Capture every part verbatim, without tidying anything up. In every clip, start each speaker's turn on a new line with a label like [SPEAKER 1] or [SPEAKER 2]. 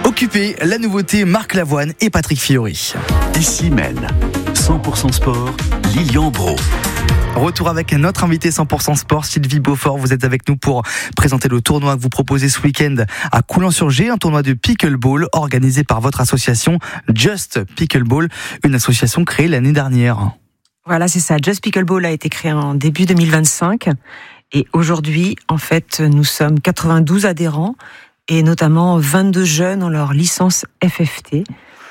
[SPEAKER 1] Occupé, la nouveauté Marc Lavoine et Patrick Fiori.
[SPEAKER 2] Ici Maine, cent pour cent sport, Lilian Brault.
[SPEAKER 1] Retour avec notre invité cent pour cent sport, Sylvie Beaufort. Vous êtes avec nous pour présenter le tournoi que vous proposez ce week-end à Coulan-sur-Gé, un tournoi de pickleball organisé par votre association Just Pickleball, une association créée l'année dernière.
[SPEAKER 3] Voilà, c'est ça. Just Pickleball a été créé en début deux mille vingt-cinq et aujourd'hui, en fait, nous sommes quatre-vingt-douze adhérents et notamment vingt-deux jeunes ont leur licence F F T.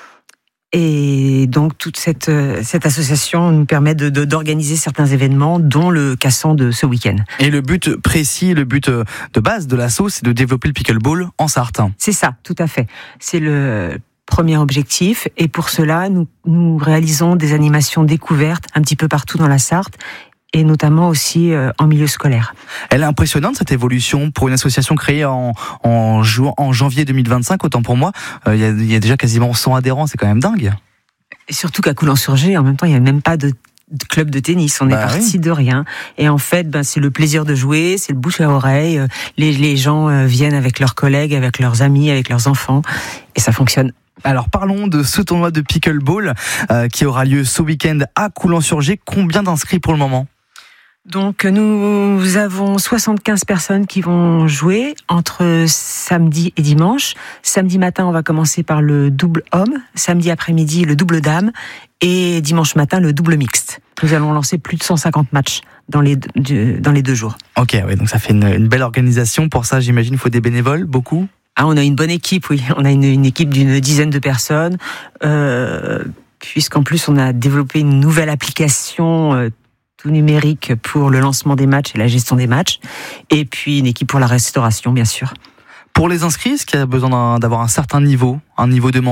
[SPEAKER 3] Et donc toute cette cette association nous permet de, de d'organiser certains événements, dont le Cassan de ce week-end.
[SPEAKER 1] Et le but précis, le but de base de l'asso, c'est de développer le pickleball en Sarthe. C'est
[SPEAKER 3] ça, tout à fait. C'est le premier objectif. Et pour cela, nous nous réalisons des animations découvertes un petit peu partout dans la Sarthe, et notamment aussi euh, en milieu scolaire.
[SPEAKER 1] Elle est impressionnante, cette évolution pour une association créée en, en, ju- en janvier deux mille vingt-cinq, autant pour moi. Il euh, y, a, y a déjà quasiment cent adhérents, c'est quand même dingue.
[SPEAKER 3] Et surtout qu'à Coulan-sur-Gé, en même temps, il n'y a même pas de, de club de tennis. On bah est parti oui. de rien. Et en fait, ben, c'est le plaisir de jouer, c'est le bouche à oreille. Les, les gens euh, viennent avec leurs collègues, avec leurs amis, avec leurs enfants. Et ça fonctionne.
[SPEAKER 1] Alors parlons de ce tournoi de pickleball euh, qui aura lieu ce week-end à Coulan-sur-Gé. Combien d'inscrits pour le moment ?
[SPEAKER 3] Donc nous avons soixante-quinze personnes qui vont jouer entre samedi et dimanche. Samedi matin, on va commencer par le double homme, samedi après-midi le double dame et dimanche matin le double mixte. Nous allons lancer plus de cent cinquante matchs dans les deux, dans les deux jours.
[SPEAKER 1] Ok, oui, donc ça fait une, une belle organisation. Pour ça, j'imagine, il faut des bénévoles, beaucoup.
[SPEAKER 3] Ah, on a une bonne équipe, oui. On a une, une équipe d'une dizaine de personnes, euh, puisqu'en plus on a développé une nouvelle application euh, tout numérique pour le lancement des matchs et la gestion des matchs, et puis une équipe pour la restauration, bien sûr.
[SPEAKER 1] Pour les inscrits, est-ce qu'il y a besoin d'avoir un certain niveau, un niveau demandé ?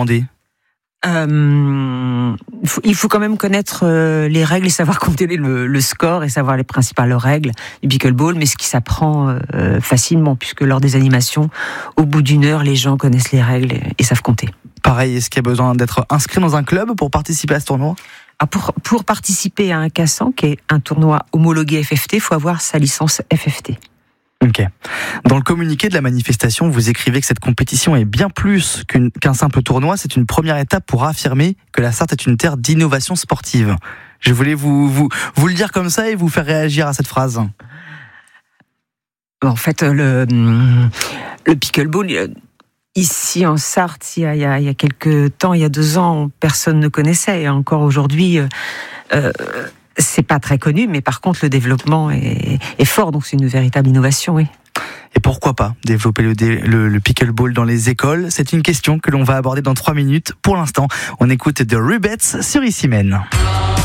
[SPEAKER 3] Euh, il, faut, il faut quand même connaître euh, les règles et savoir compter le, le score et savoir les principales règles du pickleball, mais ce qui s'apprend euh, facilement, puisque lors des animations, au bout d'une heure, les gens connaissent les règles et, et savent compter.
[SPEAKER 1] Pareil, est-ce qu'il y a besoin d'être inscrit dans un club pour participer à ce tournoi ?
[SPEAKER 3] Ah, pour, pour participer à un Cassan, qui est un tournoi homologué F F T, il faut avoir sa licence F F T.
[SPEAKER 1] Ok. Dans le communiqué de la manifestation, vous écrivez que cette compétition est bien plus qu'une, qu'un simple tournoi. C'est une première étape pour affirmer que la Sarthe est une terre d'innovation sportive. Je voulais vous, vous, vous le dire comme ça et vous faire réagir à cette phrase.
[SPEAKER 3] En fait, le, le pickleball... Ici en Sarthe, il y, a, il, y a, il y a quelques temps, il y a deux ans, personne ne connaissait. Et encore aujourd'hui, euh, c'est pas très connu, mais par contre, le développement est, est fort. Donc c'est une véritable innovation, oui.
[SPEAKER 1] Et pourquoi pas développer le, le, le pickleball dans les écoles ? C'est une question que l'on va aborder dans trois minutes. Pour l'instant, on écoute The Rubettes sur Ici Maine.